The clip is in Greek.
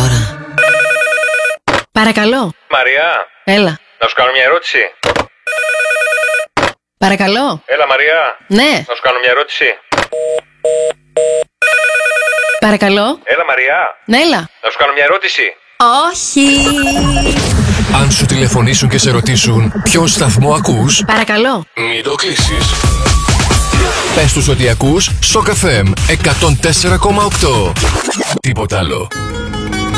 τώρα. Παρακαλώ. Μαριά. Έλα. Να σου κάνω μια ερώτηση. Παρακαλώ. Έλα, Μαριά. Ναι. Να σου κάνω μια ερώτηση. Παρακαλώ. Έλα, Μαριά. Ναι, έλα. Να σου κάνω μια ερώτηση. Όχι. Αν σου τηλεφωνήσουν και σε ρωτήσουν ποιον σταθμό ακούς, Παρακαλώ. μην το κλείσεις. Πες τους ότι ακούς Shock FM 104,8. Τίποτα άλλο.